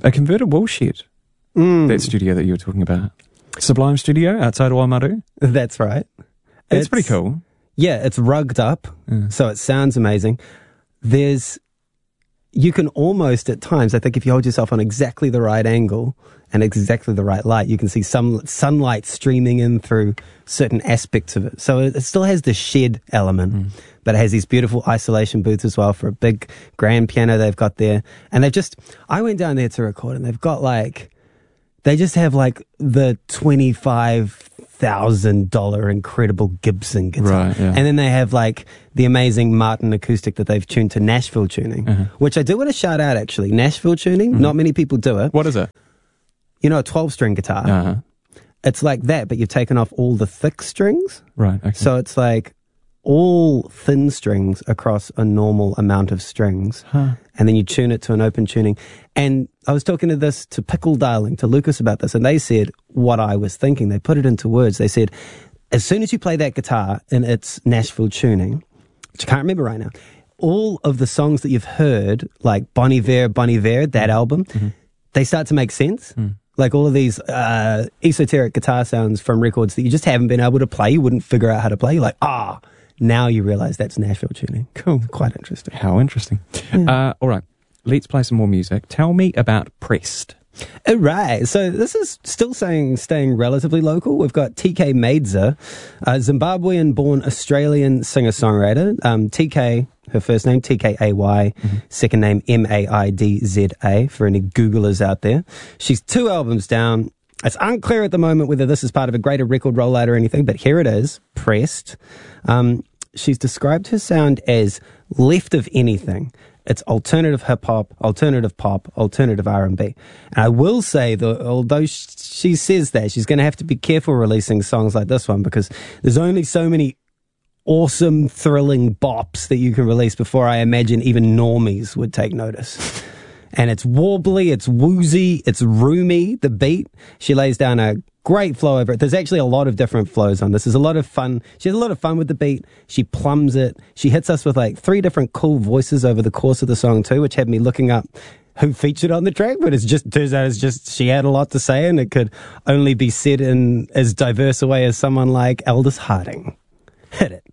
A converted woolshed. That studio that you were talking about. Sublime Studio outside Oamaru. That's right. It's pretty cool. Yeah, it's rugged up, so it sounds amazing. You can almost at times, I think if you hold yourself on exactly the right angle and exactly the right light, you can see some sunlight streaming in through certain aspects of it. So it still has the shed element, but it has these beautiful isolation booths as well for a big grand piano they've got there. And I went down there to record and they just have like the $25,000 incredible Gibson guitar. Right, yeah. And then they have like the amazing Martin acoustic that they've tuned to Nashville tuning, which I do want to shout out actually. Nashville tuning, not many people do it. What is it? You know, a 12-string guitar. It's like that, but you've taken off all the thick strings. Right, okay. So it's like all thin strings across a normal amount of strings. And then you tune it to an open tuning. And I was talking to Pickle Darling, to Lucas about this, and they said what I was thinking. They put it into words. They said, as soon as you play that guitar in its Nashville tuning, which I can't remember right now, all of the songs that you've heard, like Bon Iver, that album, they start to make sense. Like all of these esoteric guitar sounds from records that you just haven't been able to play, you wouldn't figure out how to play. You're like, now you realize that's Nashville tuning. Cool. Quite interesting. How interesting. Yeah. All right. Let's play some more music. Tell me about Pressed. All right. So this is still staying relatively local. We've got TK Maidza, a Zimbabwean-born Australian singer-songwriter. TK, her first name, TKAY, second name, Maidza, for any Googlers out there. She's 2 albums down. It's unclear at the moment whether this is part of a greater record rollout or anything, but here it is, Pressed. She's described her sound as left of anything. It's alternative hip-hop, alternative pop, alternative R&B. And I will say that although she says that, she's going to have to be careful releasing songs like this one because there's only so many awesome, thrilling bops that you can release before I imagine even normies would take notice. And it's warbly, it's woozy, it's roomy, the beat. She lays down a great flow over it. There's actually a lot of different flows on this. There's a lot of fun. She has a lot of fun with the beat. She plums it. She hits us with like 3 different cool voices over the course of the song too, which had me looking up who featured on the track, but turns out she had a lot to say and it could only be said in as diverse a way as someone like Aldous Harding. Hit it.